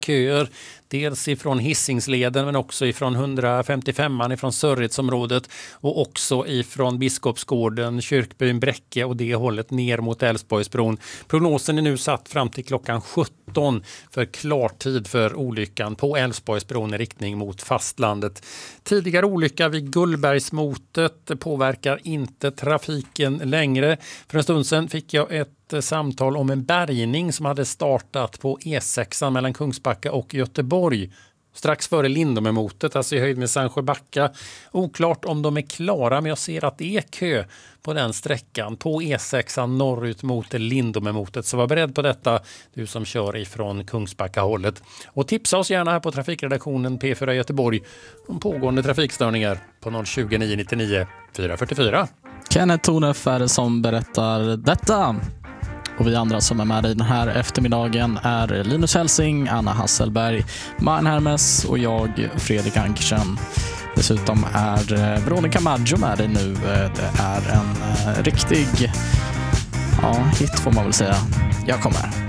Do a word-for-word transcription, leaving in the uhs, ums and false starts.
köer. Dels ifrån Hisingsleden men också ifrån hundrafemtiofemman ifrån Sörritsområdet och också ifrån Biskopsgården, Kyrkbyn, Bräcke och det hållet ner mot Älvsborgsbron. Prognosen är nu satt fram till klockan sjutton för klartid för olyckan på Älvsborgsbron i riktning mot fastlandet. Tidigare olycka vid Gullbergsmotet påverkar inte trafiken längre. För en stund sedan fick jag ett samtal om en bärgning som hade startat på E sex mellan Kungsbacka och Göteborg. Strax före Lindomemotet, alltså i höjd med Sandsjöbacka. Oklart om de är klara, men jag ser att det är kö på den sträckan på E sex norrut mot Lindomemotet. Så var beredd på detta, du som kör ifrån Kungsbacka-hållet. Och tipsa oss gärna här på trafikredaktionen P fyra Göteborg om pågående trafikstörningar på noll tjugo nio nittionio fyra fyrtiofyra. Kenneth Tornef är det som berättar detta. Och vi andra som är med i den här eftermiddagen är Linus Helsing, Anna Hasselberg, Maren Hermes och jag, Fredrik Ankersen. Dessutom är Veronica Maggio med dig nu. Det är en riktig ja, hit får man väl säga. Jag kommer.